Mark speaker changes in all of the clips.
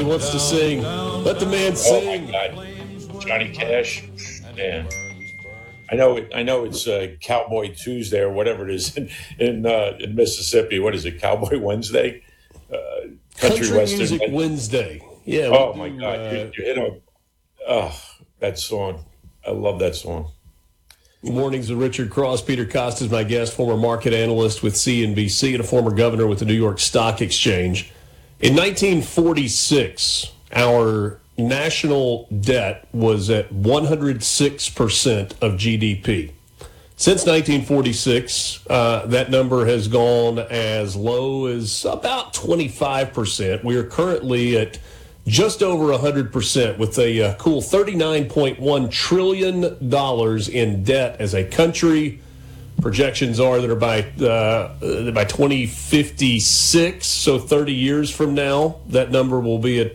Speaker 1: He wants to sing. Let the man
Speaker 2: Oh my
Speaker 1: sing.
Speaker 2: God, Johnny Cash. Yeah, I know. I know it's Cowboy Tuesday or whatever it is in Mississippi. What is it? Cowboy Wednesday? Country
Speaker 1: Country
Speaker 2: Western.
Speaker 1: Music Wednesday. Yeah, we
Speaker 2: Oh my
Speaker 1: do.
Speaker 2: God, you hit on that song. I love that song.
Speaker 1: Mornings with Richard Cross. Peter Costa is my guest, former market analyst with CNBC and a former governor with the New York Stock Exchange. In 1946, our national debt was at 106% of GDP. Since 1946, that number has gone as low as about 25%. We are currently at just over 100% with a cool $39.1 trillion in debt as a country. Projections are that are by 2056, so 30 years from now, that number will be at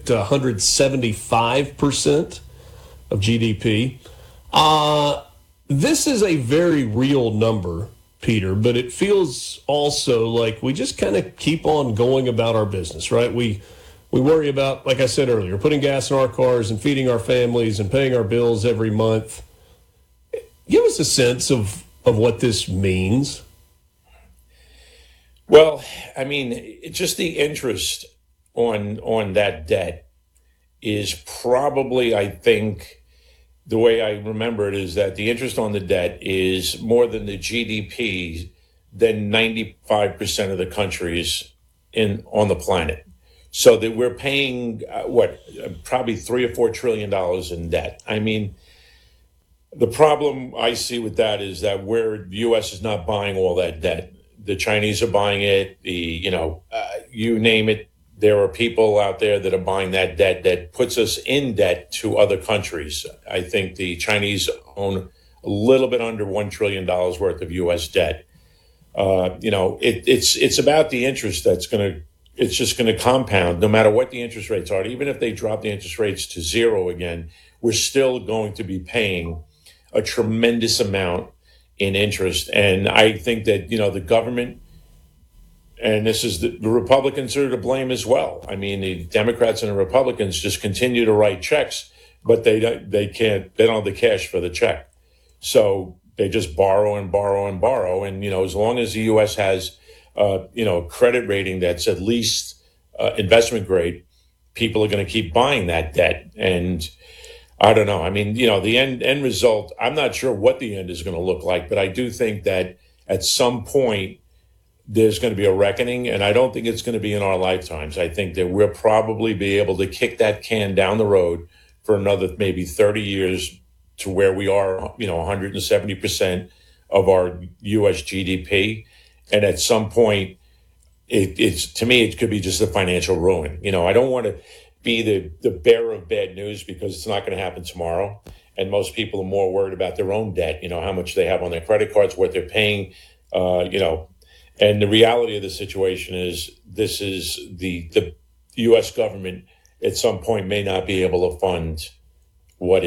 Speaker 1: 175% of GDP. This is a very real number, Peter, but it feels also like we just kind of keep on going about our business, right? We worry about, like I said earlier, putting gas in our cars and feeding our families and paying our bills every month. Give us a sense of what this means.
Speaker 2: Well, I mean, it's just the interest on that debt is probably, I think, the way I remember it is that the interest on the debt is more than the GDP than 95% of the countries on the planet. So that we're paying probably $3 or $4 trillion in debt. I mean, the problem I see with that is that the U.S. is not buying all that debt. The Chinese are buying it. You name it. There are people out there that are buying that debt that puts us in debt to other countries. I think the Chinese own a little bit under $1 trillion worth of U.S. debt. It's about the interest it's just going to compound no matter what the interest rates are. Even if they drop the interest rates to zero again, we're still going to be paying a tremendous amount in interest. And I think that, the government, and this is the Republicans are to blame as well. I mean, the Democrats and the Republicans just continue to write checks, but they don't have the cash for the check. So they just borrow and borrow and borrow. And, as long as the U.S. has credit rating that's at least investment grade, people are going to keep buying that debt. And I don't know. I mean, the end result, I'm not sure what the end is going to look like, but I do think that at some point there's going to be a reckoning, and I don't think it's going to be in our lifetimes. I think that we'll probably be able to kick that can down the road for another maybe 30 years to where we are, 170% of our U.S. GDP. And at some point, to me, it could be just a financial ruin. I don't want to be the bearer of bad news because it's not going to happen tomorrow. And most people are more worried about their own debt, how much they have on their credit cards, what they're paying, And the reality of the situation is this is the U.S. government at some point may not be able to fund what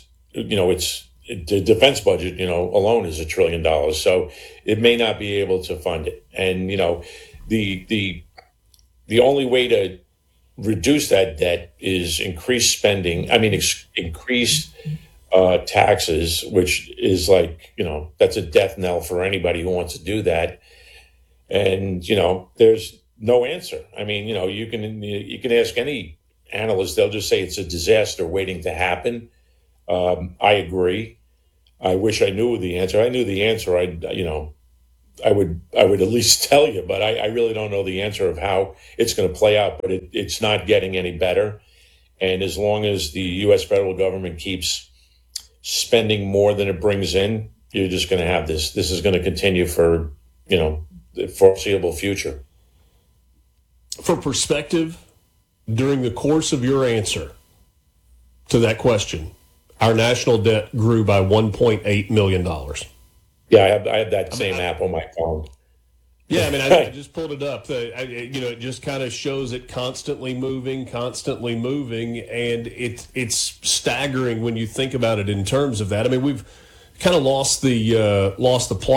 Speaker 2: the defense budget, alone is $1 trillion. So it may not be able to fund it. And, the only way to reduce that debt is increased spending. I mean, increased taxes, which is like, that's a death knell for anybody who wants to do that. And, there's no answer. I mean, you can ask any analyst, they'll just say it's a disaster waiting to happen. I agree. I wish I knew the answer. I knew the answer. I would at least tell you, but I really don't know the answer of how it's going to play out. But it's not getting any better. And as long as the U.S. federal government keeps spending more than it brings in, you're just going to have this. This is going to continue for, the foreseeable future.
Speaker 1: For perspective, during the course of your answer to that question, our national debt grew by $1.8 million.
Speaker 2: Yeah, I have that same app on my phone.
Speaker 1: Yeah, I mean, I just pulled it up. It just kind of shows it constantly moving, and it's staggering when you think about it in terms of that. I mean, we've kind of lost the plot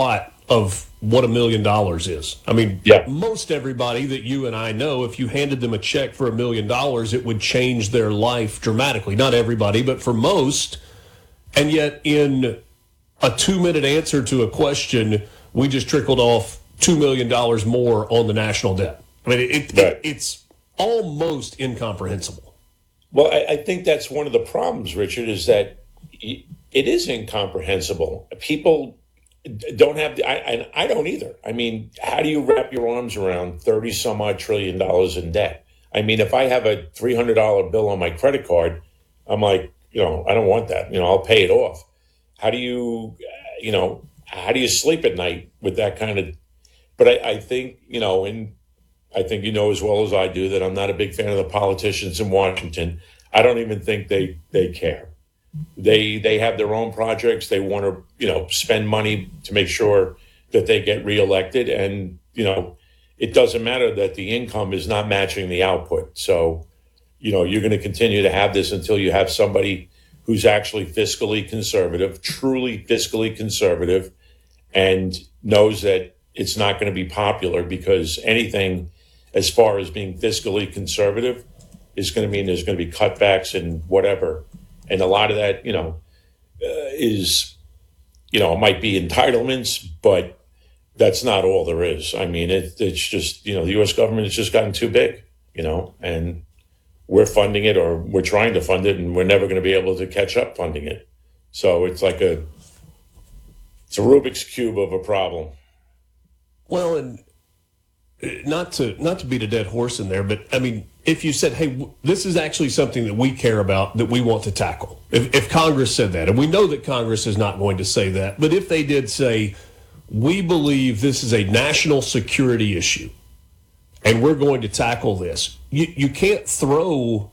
Speaker 1: of what $1 million is. I mean,
Speaker 2: Yeah.
Speaker 1: most everybody that you and I know, if you handed them a check for $1 million, it would change their life dramatically. Not everybody, but for most. And yet, in a 2-minute answer to a question, we just trickled off $2 million more on the national debt. I mean, it's almost incomprehensible.
Speaker 2: Well, I think that's one of the problems, Richard, is that it is incomprehensible. People don't have I don't either. I mean, how do you wrap your arms around 30 some odd $trillion in debt? I mean, if I have a $300 bill on my credit card, I'm like, I don't want that. I'll pay it off. How do you sleep at night with that kind of? But I think, and I think as well as I do that I'm not a big fan of the politicians in Washington. I don't even think they care. They have their own projects. They want to, spend money to make sure that they get reelected. And, it doesn't matter that the income is not matching the output. So, you're going to continue to have this until you have somebody who's actually fiscally conservative, truly fiscally conservative, and knows that it's not going to be popular, because anything as far as being fiscally conservative is going to mean there's going to be cutbacks and whatever. And a lot of that, is, it might be entitlements, but that's not all there is. I mean, it's just, the U.S. government has just gotten too big, and we're funding it, or we're trying to fund it, and we're never going to be able to catch up funding it. So it's like it's a Rubik's Cube of a problem.
Speaker 1: Well, and not to beat a dead horse in there, but I mean, if you said, hey, this is actually something that we care about, that we want to tackle. If Congress said that, and we know that Congress is not going to say that, but if they did say, we believe this is a national security issue, and we're going to tackle this, you can't throw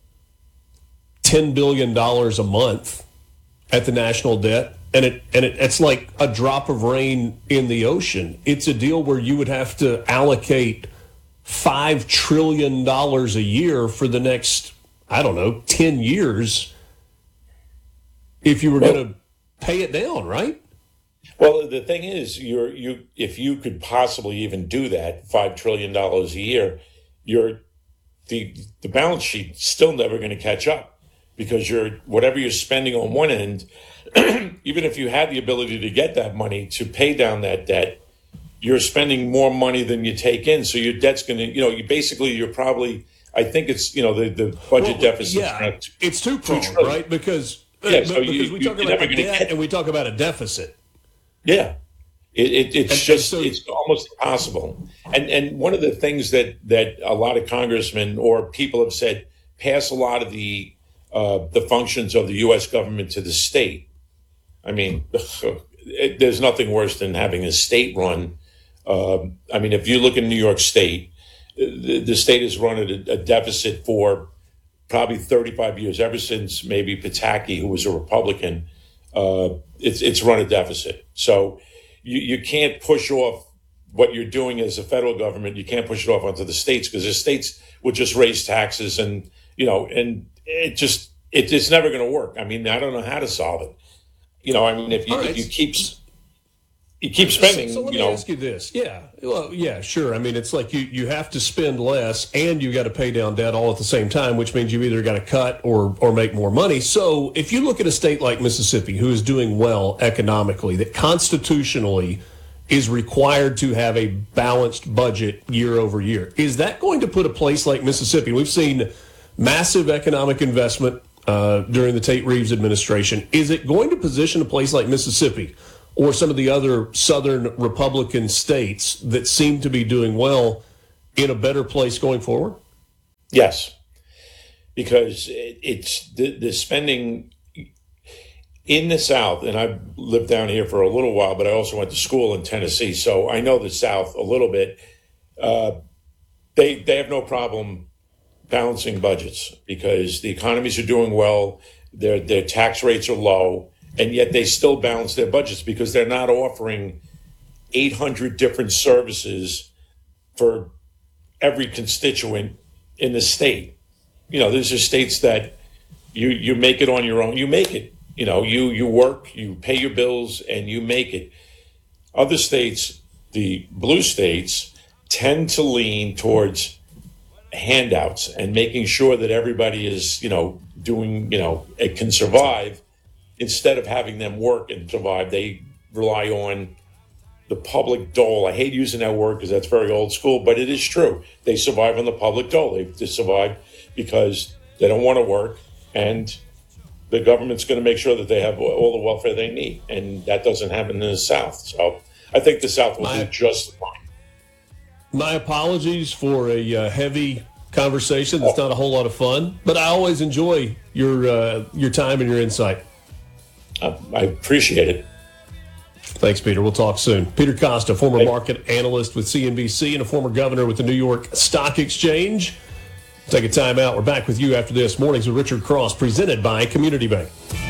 Speaker 1: $10 billion a month at the national debt, and it's like a drop of rain in the ocean. It's a deal where you would have to allocate $5 trillion a year for the next, 10 years if you were going to pay it down, right?
Speaker 2: Well, the thing is, if you could possibly even do that, $5 trillion a year, the balance sheet's still never going to catch up, because whatever you're spending on one end, even if you had the ability to get that money to pay down that debt, you're spending more money than you take in. So your debt's going to, you're probably, I think it's, the budget deficit.
Speaker 1: Yeah, it's two-pronged, right? Because
Speaker 2: so
Speaker 1: we talk about a debt and we talk about a deficit.
Speaker 2: Yeah. It's almost impossible. And one of the things that a lot of congressmen or people have said, pass a lot of the functions of the U.S. government to the state. I mean, there's nothing worse than having a state run. If you look in New York State, the state has run a deficit for probably 35 years, ever since maybe Pataki, who was a Republican. It's run a deficit. So you can't push off what you're doing as a federal government. You can't push it off onto the states, because the states will just raise taxes, and it's never going to work. I mean, I don't know how to solve it. If you keep spending.
Speaker 1: So let me ask you this. Yeah. Well, yeah, sure. I mean, it's like you have to spend less, and you got to pay down debt all at the same time, which means you either got to cut or make more money. So if you look at a state like Mississippi, who is doing well economically, that constitutionally is required to have a balanced budget year over year, is that going to put a place like Mississippi? We've seen massive economic investment during the Tate Reeves administration. Is it going to position a place like Mississippi or some of the other southern Republican states that seem to be doing well in a better place going forward?
Speaker 2: Yes, because it's the spending in the South, and I've lived down here for a little while, but I also went to school in Tennessee, so I know the South a little bit. They have no problem balancing budgets, because the economies are doing well, their tax rates are low, and yet they still balance their budgets, because they're not offering 800 different services for every constituent in the state. These are states that you make it on your own. You make it. You work, you pay your bills, and you make it. Other states, the blue states, tend to lean towards handouts and making sure that everybody is, doing, it can survive. Instead of having them work and survive, they rely on the public dole. I hate using that word because that's very old school, but it is true. They survive on the public dole. They survive because they don't want to work, and the government's going to make sure that they have all the welfare they need. And that doesn't happen in the South. So I think the South will do just fine.
Speaker 1: My apologies for a heavy conversation. That's not a whole lot of fun, but I always enjoy your time and your insight.
Speaker 2: I appreciate it.
Speaker 1: Thanks, Peter. We'll talk soon. Peter Costa, former market analyst with CNBC and a former governor with the New York Stock Exchange. Take a time out. We're back with you after this. Mornings with Richard Cross, presented by Community Bank.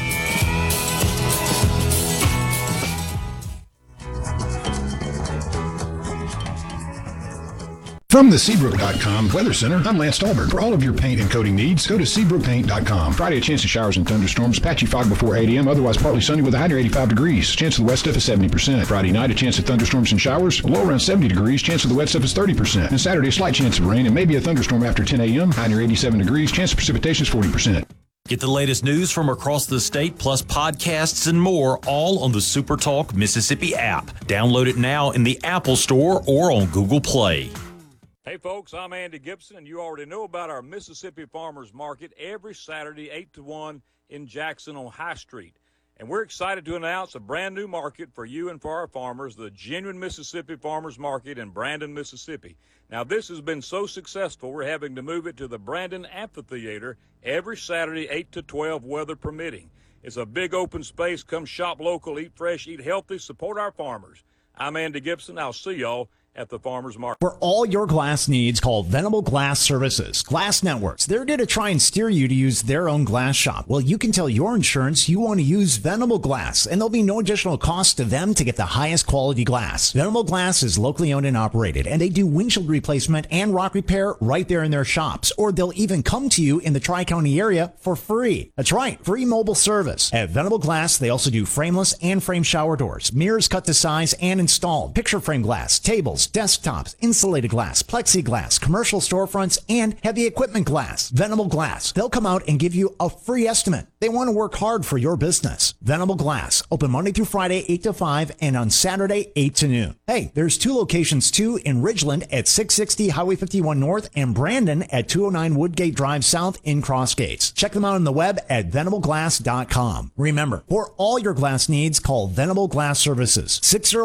Speaker 3: From the Seabrook.com Weather Center, I'm Lance Stolberg. For all of your paint and coating needs, go to SeabrookPaint.com. Friday, a chance of showers and thunderstorms. Patchy fog before 8 a.m. Otherwise, partly sunny with a high near 85 degrees. Chance of the wet stuff is 70%. Friday night, a chance of thunderstorms and showers. A low around 70 degrees. Chance of the wet stuff is 30%. And Saturday, a slight chance of rain and maybe a thunderstorm after 10 a.m. High near 87 degrees. Chance of precipitation is 40%.
Speaker 4: Get the latest news from across the state, plus podcasts and more, all on the SuperTalk Mississippi app. Download it now in the Apple Store or on Google Play.
Speaker 5: Hey folks, I'm Andy Gibson, and you already know about our Mississippi Farmers Market every Saturday 8 to 1 in Jackson on High Street. And we're excited to announce a brand new market for you and for our farmers, the Genuine Mississippi Farmers Market in Brandon, Mississippi. Now this has been so successful, we're having to move it to the Brandon Amphitheater every Saturday 8 to 12, weather permitting. It's a big open space. Come shop local, eat fresh, eat healthy, support our farmers. I'm Andy Gibson. I'll see y'all at the Farmers Market.
Speaker 6: For all your glass needs, call Venable Glass Services. Glass Networks, they're going to try and steer you to use their own glass shop. Well, you can tell your insurance you want to use Venable Glass, and there'll be no additional cost to them to get the highest quality glass. Venable Glass is locally owned and operated, and they do windshield replacement and rock repair right there in their shops, or they'll even come to you in the Tri-County area for free. That's right, free mobile service. At Venable Glass, they also do frameless and frame shower doors, mirrors cut to size and installed, picture frame glass, tables, desktops, insulated glass, plexiglass, commercial storefronts, and heavy equipment glass. Venable Glass. They'll come out and give you a free estimate. They want to work hard for your business. Venable Glass. Open Monday through Friday, 8 to 5, and on Saturday, 8 to noon. Hey, there's two locations too, in Ridgeland at 660 Highway 51 North and Brandon at 209 Woodgate Drive South in Crossgates. Check them out on the web at venableglass.com. Remember, for all your glass needs, call Venable Glass Services.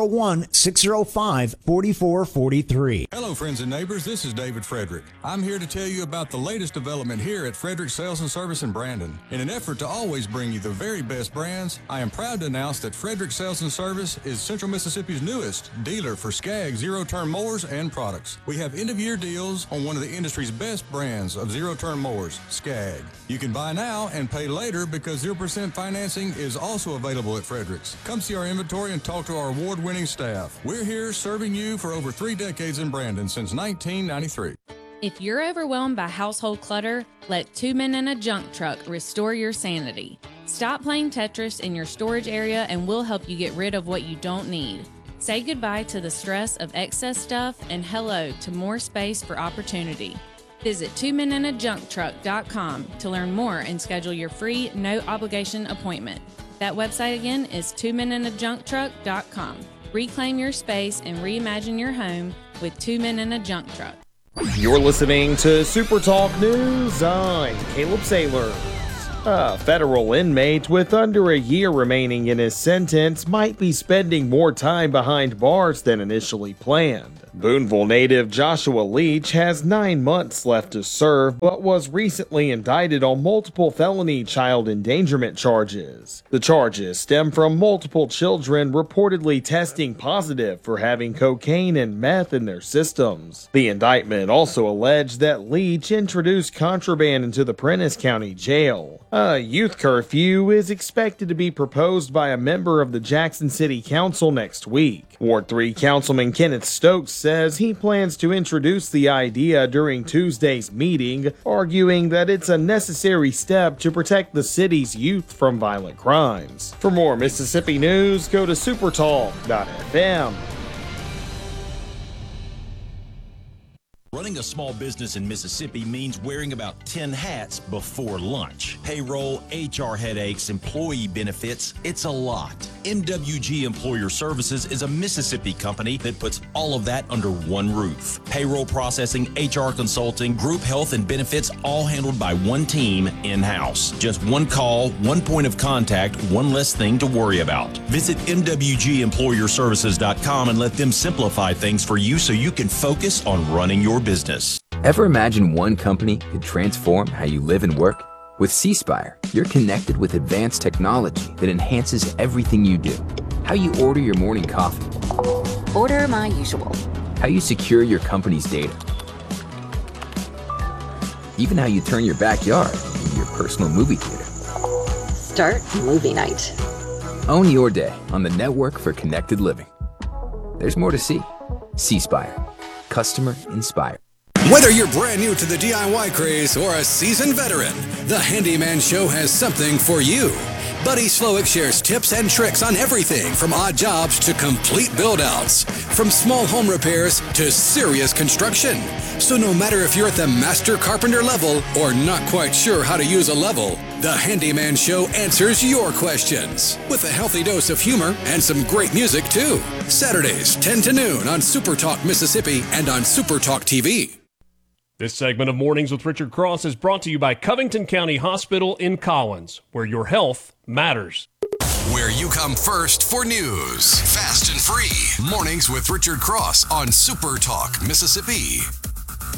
Speaker 6: 601-605-4443.
Speaker 7: Hello, friends and neighbors. This is David Frederick. I'm here to tell you about the latest development here at Frederick Sales and Service in Brandon. In an effort to always bring you the very best brands, I am proud to announce that Frederick Sales and Service is Central Mississippi's newest dealer for Skag zero-turn mowers and products. We have end-of-year deals on one of the industry's best brands of zero-turn mowers, Skag. You can buy now and pay later because 0% financing is also available at Frederick's. Come see our inventory and talk to our award-winning staff. We're here serving you for over 3 decades in Brandon since 1993.
Speaker 8: If you're overwhelmed by household clutter, let 2 Men in a Junk Truck restore your sanity. Stop playing Tetris in your storage area and we'll help you get rid of what you don't need. Say goodbye to the stress of excess stuff and hello to more space for opportunity. Visit 2meninajuncktruck.com to learn more and schedule your free, no-obligation appointment. That website again is 2meninajuncktruck.com. Reclaim your space and reimagine your home with 2 Men in a Junk Truck.
Speaker 9: You're listening to Super Talk News. I'm Caleb Sailors. A federal inmate with under a year remaining in his sentence might be spending more time behind bars than initially planned. Boonville native Joshua Leach has 9 months left to serve, but was recently indicted on multiple felony child endangerment charges. The charges stem from multiple children reportedly testing positive for having cocaine and meth in their systems. The indictment also alleged that Leach introduced contraband into the Prentiss County Jail. A youth curfew is expected to be proposed by a member of the Jackson City Council next week. Ward 3 Councilman Kenneth Stokes says he plans to introduce the idea during Tuesday's meeting, arguing that it's a necessary step to protect the city's youth from violent crimes. For more Mississippi news, go to supertalk.fm.
Speaker 4: Running a small business in Mississippi means wearing about 10 hats before lunch. Payroll, HR headaches, employee benefits, it's a lot. MWG Employer Services is a Mississippi company that puts all of that under one roof. Payroll processing, HR consulting, group health and benefits, all handled by one team in-house. Just one call, one point of contact, one less thing to worry about. Visit MWGEmployerServices.com and let them simplify things for you so you can focus on running your business.
Speaker 10: Ever imagine one company could transform how you live and work? With C-Spire, you're connected with advanced technology that enhances everything you do. How you order your morning coffee.
Speaker 11: Order my usual.
Speaker 10: How you secure your company's data. Even how you turn your backyard into your personal movie theater.
Speaker 11: Start movie night.
Speaker 10: Own your day on the network for connected living. There's more to see. C-Spire. Customer inspired.
Speaker 12: Whether you're brand new to the DIY craze or a seasoned veteran, the Handyman Show has something for you. Buddy Slowick shares tips and tricks on everything from odd jobs to complete build-outs, from small home repairs to serious construction. So no matter if you're at the master carpenter level or not quite sure how to use a level, the Handyman Show answers your questions with a healthy dose of humor and some great music too. Saturdays, 10 to noon on Super Talk Mississippi and on Super Talk TV.
Speaker 1: This segment of Mornings with Richard Cross is brought to you by Covington County Hospital in Collins, where your health matters.
Speaker 12: Where you come first for news. Fast and free. Mornings with Richard Cross on Super Talk Mississippi.